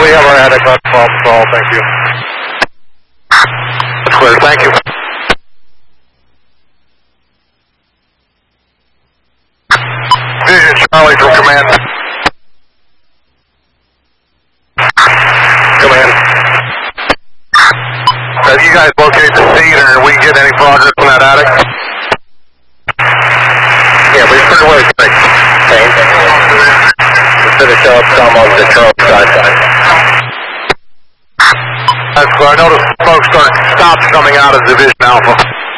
we have our attic on call, thank you. That's clear, thank you. Vision Charlie from command. Command. Have you guys located the seat, or we get any progress on that attic? Yeah, we're pretty well fixed. Same. We'll finish up some of the truck side. That's good. I noticed folks stopped coming out of Division Alpha.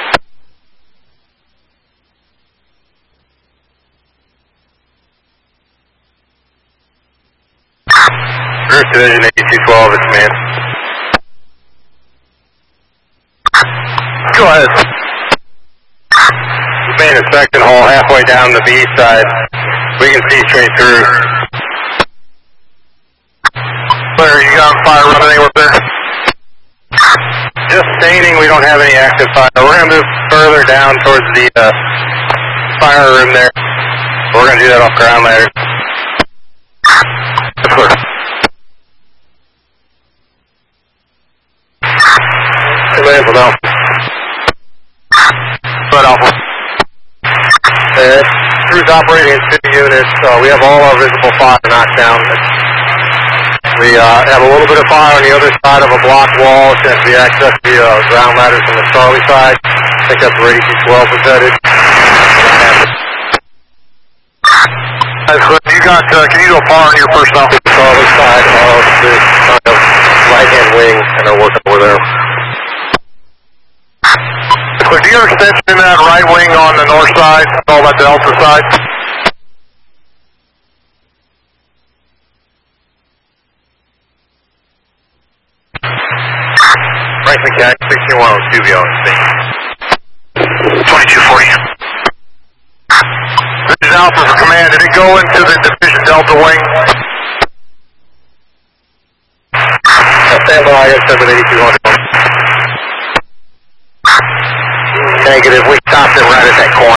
Earth Division 8212, it's man. Go ahead. Main inspection hall halfway down the B side. We can see straight through. Clear, you got fire running anywhere there? Just stating we don't have any active fire. We're going to move further down towards the fire room there. We're going to do that off ground ladders. Clear. Command for now. Good, Alpha. Crew's operating in 2 units. We have all our visible fire knocked down. We have a little bit of fire on the other side of a block wall since we access the ground ladders from the Charlie side. I think that's where 8212 was headed. You got, can you go far on your personnel? The Charlie side of the right-hand wing, and they're working over there. So do your extension in that right wing on the north side, all that Delta side? Franklin Cat, 61 on Studio on scene. 2240. This is Alpha for command. Did it go into the Division Delta wing? Stand by, I got 78200. Negative, we stopped it right at that corner.